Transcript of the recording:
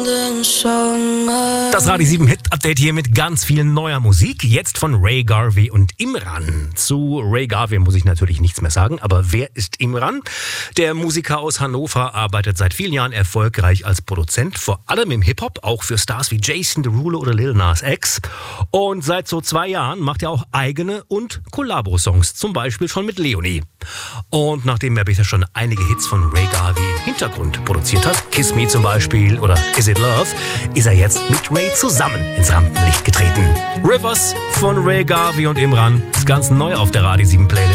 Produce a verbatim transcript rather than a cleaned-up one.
Das Radio sieben Hit Update hier mit ganz viel neuer Musik. Jetzt von Ray Garvey und Imran. Zu Ray Garvey muss ich natürlich nichts mehr sagen, aber wer ist Imran? Der Musiker aus Hannover arbeitet seit vielen Jahren erfolgreich als Produzent, vor allem im Hip-Hop, auch für Stars wie Jason Derulo oder Lil Nas X. Und seit so zwei Jahren macht er auch eigene und Kollabo-Songs, zum Beispiel schon mit Leonie. Und nachdem er bisher schon einige Hits von Ray Garvey im Hintergrund produziert hat, Kiss Me zum Beispiel oder Is It Love, ist er jetzt mit Ray zusammen ins Rampenlicht getreten. Rivers von Ray Garvey und Imran ist ganz neu auf der Radio sieben Playlist.